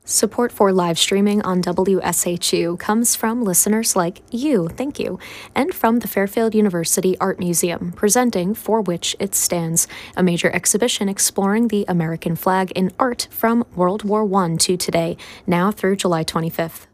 Support for live streaming on WSHU comes from listeners like you, thank you, and from the Fairfield University Art Museum, presenting For Which It Stands, a major exhibition exploring the American flag in art from World War I to today, now through July 25th.